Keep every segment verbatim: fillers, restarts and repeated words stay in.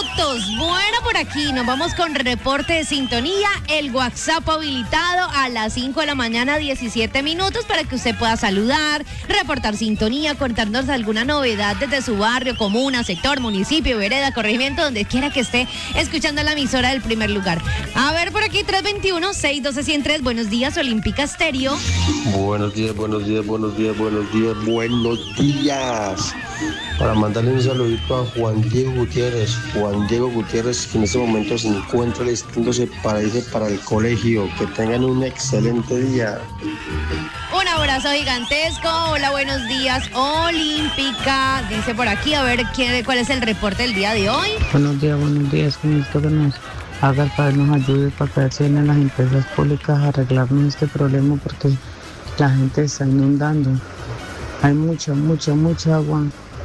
minutos. Bueno, por aquí nos vamos con reporte de sintonía. El WhatsApp habilitado a las cinco de la mañana, diecisiete minutos, para que usted pueda saludar, reportar sintonía, contarnos alguna novedad desde su barrio, comuna, sector, municipio, vereda, corregimiento, donde quiera que esté escuchando la emisora del primer lugar. A ver, por aquí, tres dos uno, seis uno dos, uno cero tres. Buenos días, Olímpica Estéreo. Buenos días, buenos días, buenos días, buenos días, buenos días. Para mandarle un saludito a Juan Diego Gutiérrez, Juan Diego Gutiérrez, que en este momento se encuentra listándose para irse para el colegio. Que tengan un excelente día. Un abrazo gigantesco. Hola, buenos días, Olímpica. Dice por aquí, a ver quién, cuál es el reporte del día de hoy. Buenos días, buenos días. Necesito que nos haga el padre, nos ayude para que se en las empresas públicas a arreglarnos este problema, porque la gente está inundando. Hay mucha, mucha, mucha agua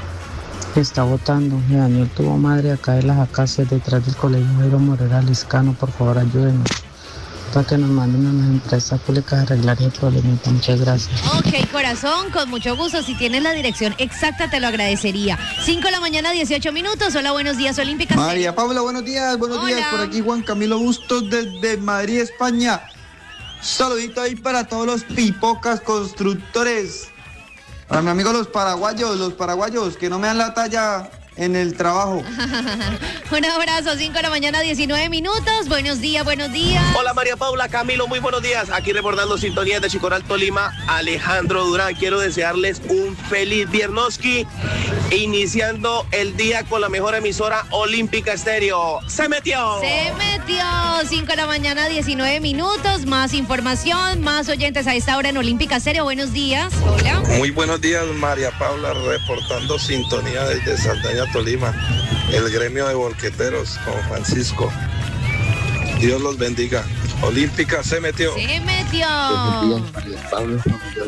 que está botando. Se dañó el tubo madre acá de las acacias detrás del colegio Jairo Morera Liscano. Por favor, ayúdenos para que nos manden a las empresas públicas a arreglar el problema. Muchas gracias. Ok, corazón, con mucho gusto. Si tienes la dirección exacta, te lo agradecería. cinco de la mañana, dieciocho minutos. Hola, buenos días, Olímpica. María Paula, buenos días, buenos Hola. días. Por aquí Juan Camilo Bustos desde Madrid, España. Saludito ahí para todos los pipocas constructores. Para mi amigo los paraguayos, los paraguayos, que no me dan la talla en el trabajo. Un abrazo, cinco de la mañana, diecinueve minutos. Buenos días, buenos días. Hola María Paula, Camilo, muy buenos días. Aquí reportando sintonía de Chicoral, Tolima, Alejandro Durán. Quiero desearles un feliz viernoski, iniciando el día con la mejor emisora Olímpica Estéreo. ¡Se metió! Se metió. cinco de la mañana, diecinueve minutos. Más información, más oyentes a esta hora en Olímpica Estéreo. Buenos días. Hola. Muy buenos días, María Paula, reportando sintonía desde Saldaña, Tolima, el gremio de volqueteros con Francisco. Dios los bendiga. Olímpica se metió. Se metió. Buenos días, María Paula.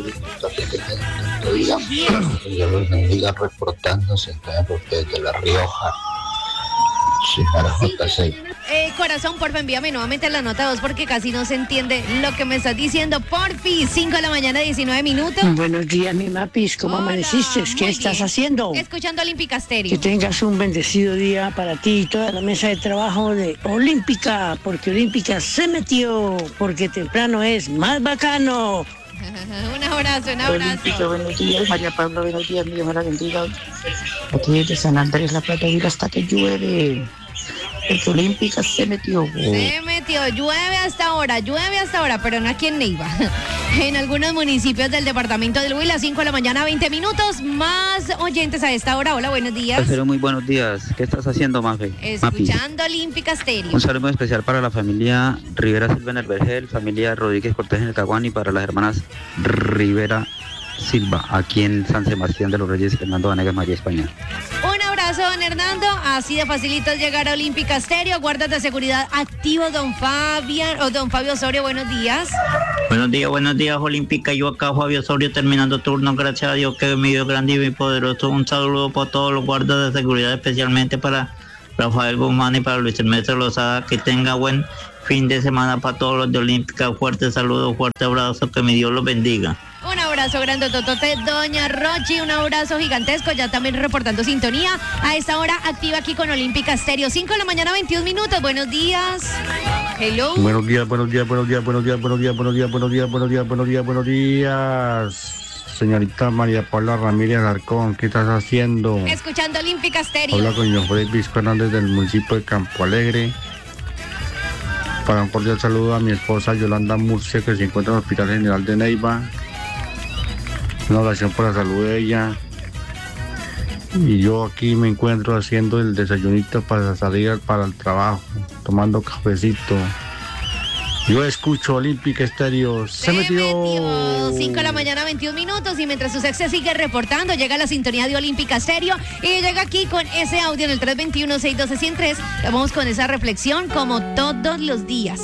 Dios los bendiga, reportándose desde La Rioja. Señora J seis. Eh, corazón, porfa, envíame nuevamente la nota dos porque casi no se entiende lo que me estás diciendo. Porfi, cinco de la mañana, diecinueve minutos. Buenos días, mi mapis, ¿cómo Hola, amaneciste? ¿Qué muy estás bien. haciendo? Escuchando Olímpica Estéreo. Que tengas un bendecido día para ti y toda la mesa de trabajo de Olímpica, porque Olímpica se metió, porque temprano es más bacano. Un abrazo, un abrazo. Olímpica, buenos días. María Paula, buenos días. Mi Dios me la bendiga. Aquí desde San Andrés, La Plata, ir hasta que llueve. El Olímpica se metió. Se metió, llueve hasta ahora, llueve hasta ahora, pero no aquí en Neiva. En algunos municipios del departamento del Huila, cinco de la mañana, veinte minutos. Más oyentes a esta hora. Hola, buenos días. Pero muy buenos días. ¿Qué estás haciendo, Mafe? Escuchando Olímpica Estéreo. Un saludo muy especial para la familia Rivera Silva en el Vergel, familia Rodríguez Cortés en el Caguán y para las hermanas Rivera Silva, aquí en San Sebastián de los Reyes, Fernando Vanegas, María España. Un abrazo, don Hernando. Así de facilito es llegar a Olímpica Estéreo. Guardas de seguridad activos, don Fabián o don Fabio Osorio. Buenos días. Buenos días, buenos días, Olímpica. Yo acá, Fabio Osorio, terminando turno. Gracias a Dios que me dio grande y muy poderoso. Un saludo para todos los guardas de seguridad, especialmente para Rafael Guzmán y para Luis Ernesto Lozada. Que tenga buen fin de semana para todos los de Olímpica. Fuerte saludo, fuerte abrazo. Que mi Dios los bendiga. Un abrazo grande, totote, doña Rochi, un abrazo gigantesco, ya también reportando sintonía. A esta hora activa aquí con Olímpica Estéreo, cinco de la mañana, veintiún minutos. Buenos días. Hello. Buenos días, buenos días, buenos días, buenos días, buenos días, buenos días, buenos días, buenos días, buenos días, buenos días. Señorita María Paula Ramírez Alarcón, ¿qué estás haciendo? Escuchando Olímpica Estéreo. Habla con señor Freddy Visco Hernández del municipio de Campo Alegre. Para un cordial saludo a mi esposa Yolanda Murcia, que se encuentra en el Hospital General de Neiva. Una oración por la salud de ella. Y yo aquí me encuentro haciendo el desayunito para salir para el trabajo, tomando cafecito. Yo escucho Olímpica Estéreo. Se, se metió. metió. cinco de la mañana, veintiún minutos. Y mientras usted se sigue reportando, llega la sintonía de Olímpica Estéreo. Y llega aquí con ese audio en el tres dos uno, seis uno dos, uno cero tres. Vamos con esa reflexión como todos los días.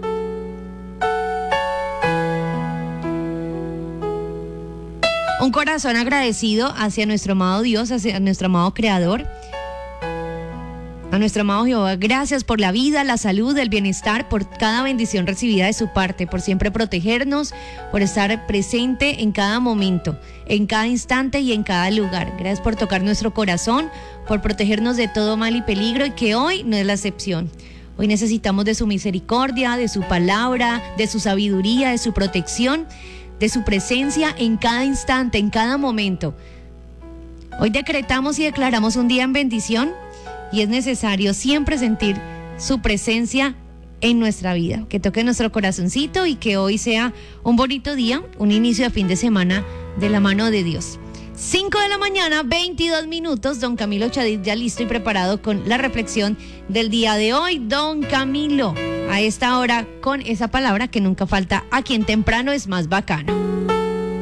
Un corazón agradecido hacia nuestro amado Dios, hacia nuestro amado Creador, A nuestro amado Jehová, gracias por la vida, la salud, el bienestar, por cada bendición recibida de su parte, por siempre protegernos, por estar presente en cada momento, en cada instante y en cada lugar. Gracias por tocar nuestro corazón, por protegernos de todo mal y peligro, y que hoy no es la excepción. Hoy necesitamos de su misericordia, de su palabra, de su sabiduría, de su protección, de su presencia en cada instante, en cada momento. Hoy decretamos y declaramos un día en bendición, y es necesario siempre sentir su presencia en nuestra vida, que toque nuestro corazoncito y que hoy sea un bonito día, un inicio de fin de semana de la mano de Dios. cinco de la mañana, veintidós minutos. Don Camilo Chadid ya listo y preparado con la reflexión del día de hoy. Don Camilo, a esta hora con esa palabra que nunca falta a quien temprano es más bacano.